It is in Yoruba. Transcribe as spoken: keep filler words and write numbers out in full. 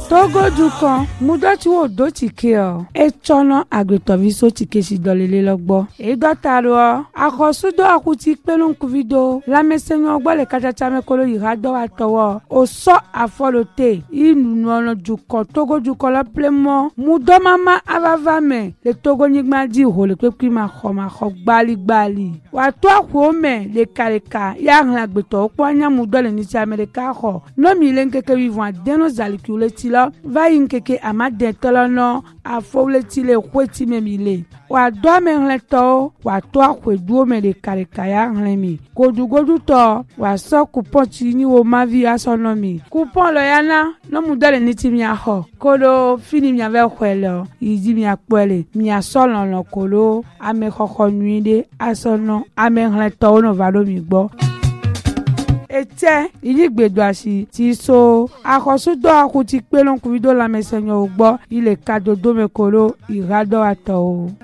Togo du kan mudoti wo do tike o e chono agbetovi so tike si dolele logbo e dotaro akosudo akuti pelun kuvido la mesenyo ogbo le kachacha mekolo irado atowo o so afolote inu ono du kan Togo du kan la plemo mudo mama avava me le Togo nigma di ho le pepi ma kho ma kho gbali gbali wa to akwo me le kareka ya ran agbeto opo anya mudo le ni ti America kho no mi le nkeke vivant deno zalikule ti lo va yinkeke amade tolono afowle ti le kweti memile wa do me nleto wa to akwedu me le kareka ya nlemi godugodu to wa so coupon ti ni wo ma vi asonomi coupon lo yana no mudo le ni ti mi aho kolo fini mi ave kwelo idi mi apele mi asolo lo kolo ame khokho nuide asono ame nleto no valo mi gbo ete iligbedo asi ti so akosudo akuti pelon kuvido la mesenyo ogbo ile kadodo mekolo irado ato.